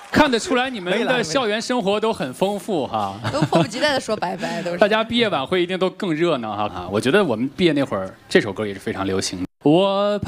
看得出来你们的校园生活都很丰富哈， 都迫不及待的说拜拜，都是。 大家毕业晚会一定都更热闹哈。我觉得我们毕业那会儿，这首歌也是非常流行的。我